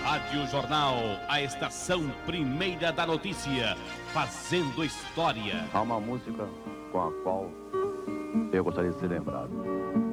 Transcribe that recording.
Rádio Jornal, a estação primeira da notícia, fazendo história. Há uma música com a qual eu gostaria de ser lembrado.